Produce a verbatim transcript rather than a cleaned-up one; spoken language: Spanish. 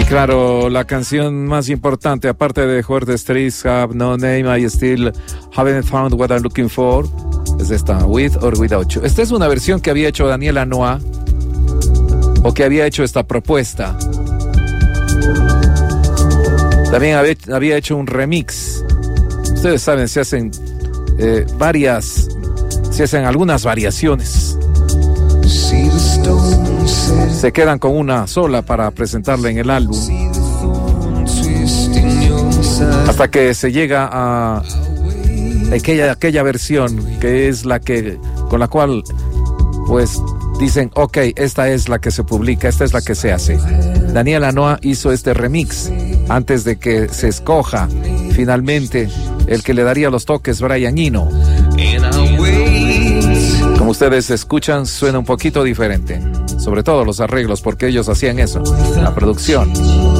claro, la canción más importante, aparte de Where the Streets Have No Name, I Still Haven't Found What I'm Looking For, es esta, With or Without You. Esta es una versión que había hecho Daniel Lanois, o que había hecho esta propuesta. También había, había hecho un remix. Ustedes saben, se hacen eh, varias, se hacen algunas variaciones. Se quedan con una sola para presentarla en el álbum, hasta que se llega a aquella, aquella versión que es la que, con la cual pues dicen, ok, esta es la que se publica, esta es la que se hace. Daniel Lanois hizo este remix antes de que se escoja finalmente el que le daría los toques, Brian Eno. Como ustedes escuchan, suena un poquito diferente, sobre todo los arreglos, porque ellos hacían eso, la producción.